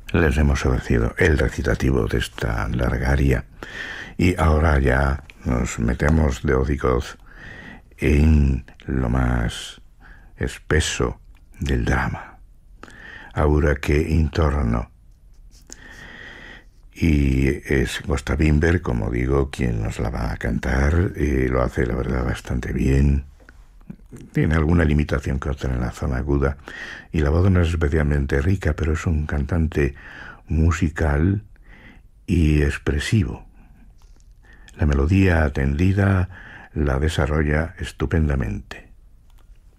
Les hemos ofrecido el recitativo de esta larga aria y ahora ya nos metemos de hocicoz en lo más espeso del drama. Ahora que intorno. Y es Gösta Winberg, como digo, quien nos la va a cantar. Lo hace, la verdad, bastante bien. Tiene alguna limitación que otra en la zona aguda y la voz no es especialmente rica, pero es un cantante musical y expresivo. La melodía atendida la desarrolla estupendamente.